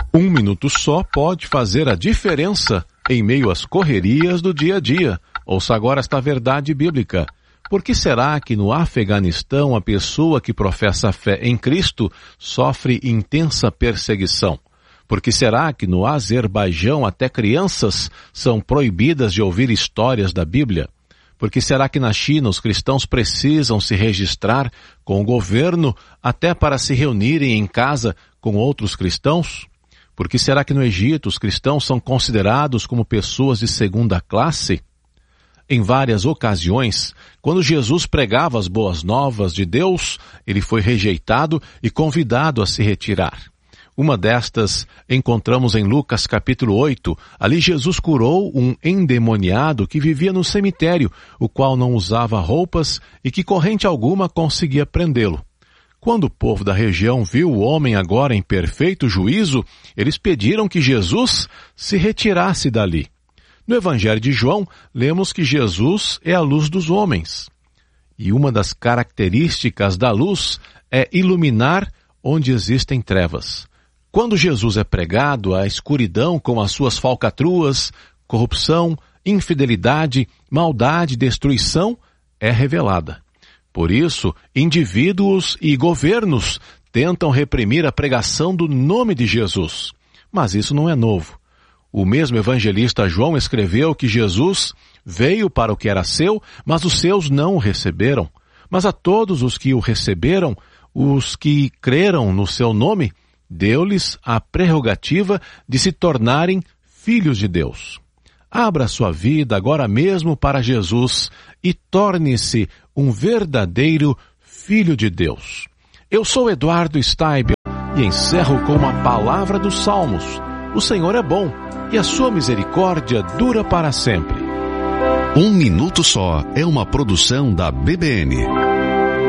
Um minuto só pode fazer a diferença em meio às correrias do dia a dia. Ouça agora esta verdade bíblica. Por que será que no Afeganistão a pessoa que professa a fé em Cristo sofre intensa perseguição? Por que será que no Azerbaijão até crianças são proibidas de ouvir histórias da Bíblia? Por que será que na China os cristãos precisam se registrar com o governo até para se reunirem em casa com outros cristãos? Por que será que no Egito os cristãos são considerados como pessoas de segunda classe? Em várias ocasiões, quando Jesus pregava as boas novas de Deus, ele foi rejeitado e convidado a se retirar. Uma destas encontramos em Lucas capítulo 8. Ali Jesus curou um endemoniado que vivia no cemitério, o qual não usava roupas e que corrente alguma conseguia prendê-lo. Quando o povo da região viu o homem agora em perfeito juízo, eles pediram que Jesus se retirasse dali. No Evangelho de João, lemos que Jesus é a luz dos homens. E uma das características da luz é iluminar onde existem trevas. Quando Jesus é pregado, a escuridão com as suas falcatruas, corrupção, infidelidade, maldade, destruição, é revelada. Por isso, indivíduos e governos tentam reprimir a pregação do nome de Jesus. Mas isso não é novo. O mesmo evangelista João escreveu que Jesus veio para o que era seu, mas os seus não o receberam. Mas a todos os que o receberam, os que creram no seu nome, deu-lhes a prerrogativa de se tornarem filhos de Deus. Abra sua vida agora mesmo para Jesus e torne-se um verdadeiro filho de Deus. Eu sou Eduardo Steibel e encerro com uma palavra dos Salmos. O Senhor é bom e a sua misericórdia dura para sempre. Um Minuto Só é uma produção da BBN.